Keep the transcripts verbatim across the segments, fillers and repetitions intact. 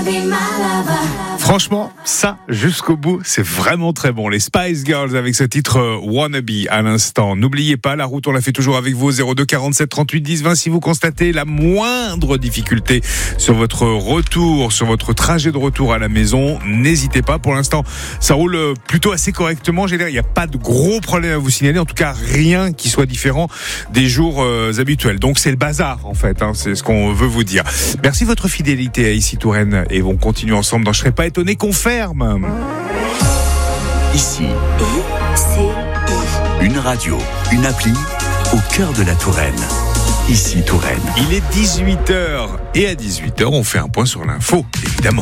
Franchement, ça, jusqu'au bout, c'est vraiment très bon. Les Spice Girls avec ce titre euh, Wannabe à l'instant. N'oubliez pas, la route, on la fait toujours avec vous, zéro deux quarante-sept trente-huit dix vingt. Si vous constatez la moindre difficulté sur votre retour, sur votre trajet de retour à la maison, n'hésitez pas. Pour l'instant, ça roule plutôt assez correctement. J'ai l'air, il n'y a pas de gros problèmes à vous signaler. En tout cas, rien qui soit différent des jours euh, habituels. Donc, c'est le bazar, en fait. Hein, c'est ce qu'on veut vous dire. Merci de votre fidélité à Ici Touraine. Et on continue ensemble dans Je serais pas étonné qu'on ferme. Ici, une radio, une appli au cœur de la Touraine. Ici Touraine. Il est dix-huit heures et à dix-huit heures, on fait un point sur l'info, évidemment.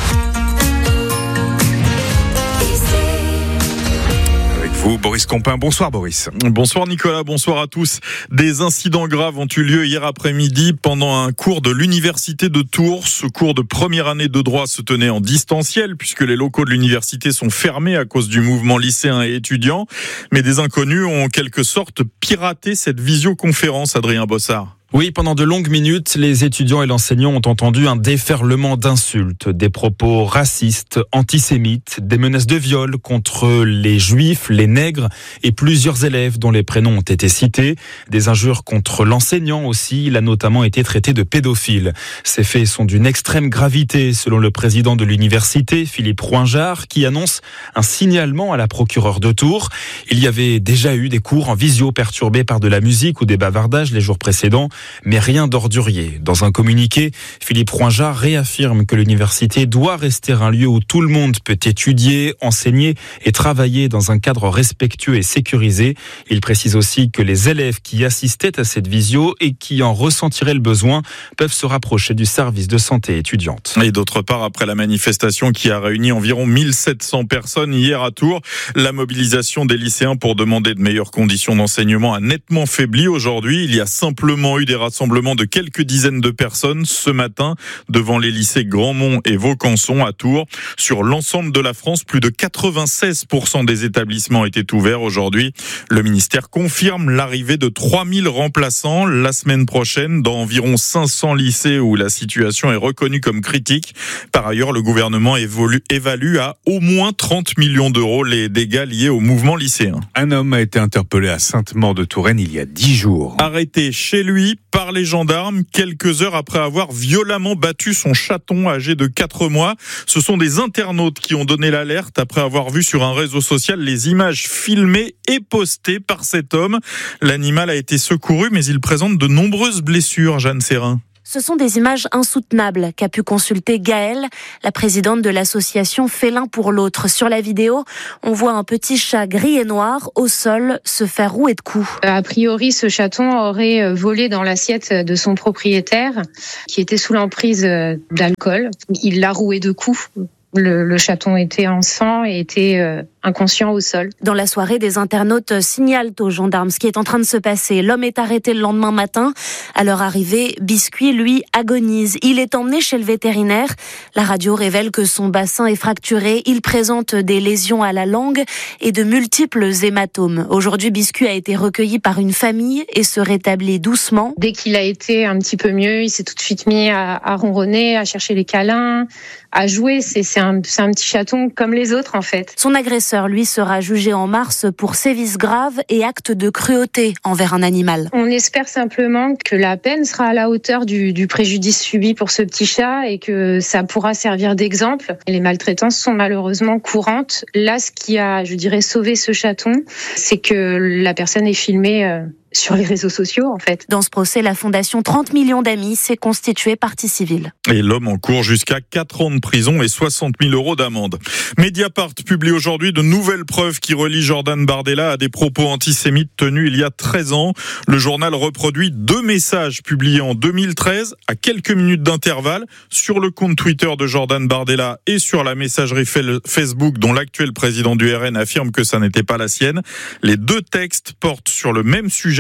Vous, Boris Compin. Bonsoir Boris. Bonsoir Nicolas, bonsoir à tous. Des incidents graves ont eu lieu hier après-midi pendant un cours de l'université de Tours. Ce cours de première année de droit se tenait en distanciel puisque les locaux de l'université sont fermés à cause du mouvement lycéen et étudiant. Mais des inconnus ont en quelque sorte piraté cette visioconférence, Adrien Bossard. Oui, pendant de longues minutes, les étudiants et l'enseignant ont entendu un déferlement d'insultes, des propos racistes, antisémites, des menaces de viol contre les juifs, les nègres et plusieurs élèves dont les prénoms ont été cités. Des injures contre l'enseignant aussi, il a notamment été traité de pédophile. Ces faits sont d'une extrême gravité selon le président de l'université, Philippe Rouinjard, qui annonce un signalement à la procureure de Tours. Il y avait déjà eu des cours en visio perturbés par de la musique ou des bavardages les jours précédents, mais rien d'ordurier. Dans un communiqué, Philippe Rouinjard réaffirme que l'université doit rester un lieu où tout le monde peut étudier, enseigner et travailler dans un cadre respectueux et sécurisé. Il précise aussi que les élèves qui assistaient à cette visio et qui en ressentiraient le besoin peuvent se rapprocher du service de santé étudiante. Et d'autre part, après la manifestation qui a réuni environ mille sept cents personnes hier à Tours, la mobilisation des lycéens pour demander de meilleures conditions d'enseignement a nettement faibli aujourd'hui. Il y a simplement eu des rassemblements de quelques dizaines de personnes ce matin devant les lycées Grandmont et Vaucanson à Tours. Sur l'ensemble de la France, plus de quatre-vingt-seize pour cent des établissements étaient ouverts aujourd'hui. Le ministère confirme l'arrivée de trois mille remplaçants la semaine prochaine dans environ cinq cents lycées où la situation est reconnue comme critique. Par ailleurs, le gouvernement évolue, évalue à au moins trente millions d'euros les dégâts liés au mouvement lycéen. Un homme a été interpellé à Sainte-Maure-de-Touraine il y a dix jours. Arrêté chez lui par les gendarmes quelques heures après avoir violemment battu son chaton âgé de quatre mois. Ce sont des internautes qui ont donné l'alerte après avoir vu sur un réseau social les images filmées et postées par cet homme. L'animal a été secouru, mais il présente de nombreuses blessures, Jeanne Serrin. Ce sont des images insoutenables qu'a pu consulter Gaëlle, la présidente de l'association Félin pour l'autre. Sur la vidéo, on voit un petit chat gris et noir au sol se faire rouer de coups. A priori, ce chaton aurait volé dans l'assiette de son propriétaire qui était sous l'emprise d'alcool. Il l'a roué de coups. Le, le chaton était en sang et était euh, inconscient au sol. Dans la soirée, des internautes signalent aux gendarmes ce qui est en train de se passer. L'homme est arrêté le lendemain matin. À leur arrivée, Biscuit, lui, agonise. Il est emmené chez le vétérinaire. La radio révèle que son bassin est fracturé. Il présente des lésions à la langue et de multiples hématomes. Aujourd'hui, Biscuit a été recueilli par une famille et se rétablit doucement. Dès qu'il a été un petit peu mieux, il s'est tout de suite mis à, à ronronner, à chercher les câlins, à jouer. C'est, c'est, un, c'est un petit chaton comme les autres, en fait. Son agresseur, lui, sera jugé en mars pour sévices graves et actes de cruauté envers un animal. On espère simplement que la peine sera à la hauteur du, du préjudice subi pour ce petit chat et que ça pourra servir d'exemple. Les maltraitances sont malheureusement courantes. Là, ce qui a, je dirais, sauvé ce chaton, c'est que la personne est filmée euh, sur les réseaux sociaux, en fait. Dans ce procès, la fondation trente millions d'amis s'est constituée partie civile. Et l'homme encourt jusqu'à quatre ans de prison et soixante mille euros d'amende. Mediapart publie aujourd'hui de nouvelles preuves qui relient Jordan Bardella à des propos antisémites tenus il y a treize ans. Le journal reproduit deux messages publiés en deux mille treize à quelques minutes d'intervalle sur le compte Twitter de Jordan Bardella et sur la messagerie Facebook dont l'actuel président du R N affirme que ça n'était pas la sienne. Les deux textes portent sur le même sujet.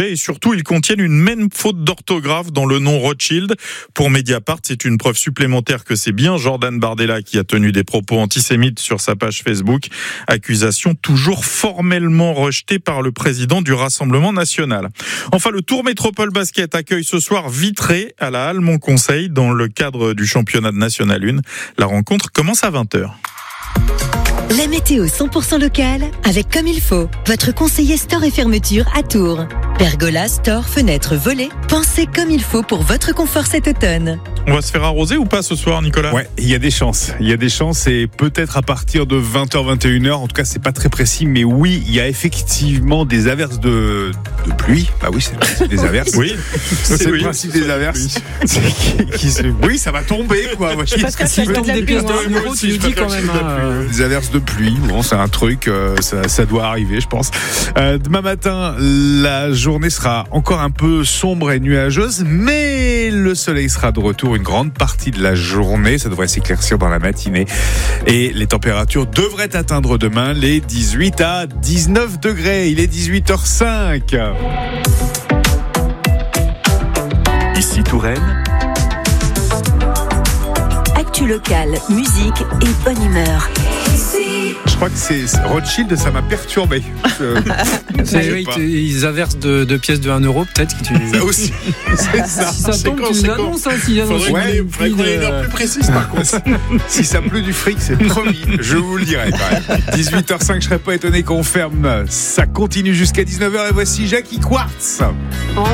sujet et surtout ils contiennent une même faute d'orthographe dans le nom Rothschild. Pour Mediapart, c'est une preuve supplémentaire que c'est bien Jordan Bardella qui a tenu des propos antisémites sur sa page Facebook. Accusation toujours formellement rejetée par le président du Rassemblement national. Enfin, le Tour Métropole Basket accueille ce soir Vitré à la Halle Montconseil dans le cadre du championnat de National un. La rencontre commence à vingt heures. La météo cent pour cent locale avec Comme il faut, votre conseiller store et fermeture à Tours. Pergola, store, fenêtres, volets, pensez comme il faut pour votre confort cet automne. On va se faire arroser ou pas ce soir, Nicolas ? Ouais, il y a des chances. Il y a des chances et peut-être à partir de vingt heures, vingt et une heures. En tout cas, c'est pas très précis, mais oui, il y a effectivement des averses de, de pluie. Bah oui, c'est le principe des averses. Oui, c'est, c'est oui. le principe des averses. C'est qui, qui se... Oui, ça va tomber, quoi. Je sais pas ce que c'est des pièces de un euro, tu nous dis quand même. Hein. Des averses de pluie. Bon, c'est un truc, euh, ça, ça doit arriver, je pense. Euh, demain matin, la journée sera encore un peu sombre et nuageuse, mais le soleil sera de retour une grande partie de la journée. Ça devrait s'éclaircir dans la matinée. Et les températures devraient atteindre demain les dix-huit à dix-neuf degrés. Il est dix-huit heures cinq. Ici Touraine. Actu locale, musique et bonne humeur. Je crois que c'est Rothschild, ça m'a perturbé. Je... C'est, oui, ils inversent de, de pièces de un euro, peut-être que tu. Ça aussi. C'est ça. Si ça c'est tombe, con, tu nous annonces, hein, s'il y a faudrait ouais, qu'on ait, de... une heure plus précise, par contre. Si ça pleut du fric, c'est promis. Je vous le dirai quand même. dix-huit heures cinq, je serais pas étonné qu'on ferme. Ça continue jusqu'à dix-neuf heures et voici Jackie Quartz.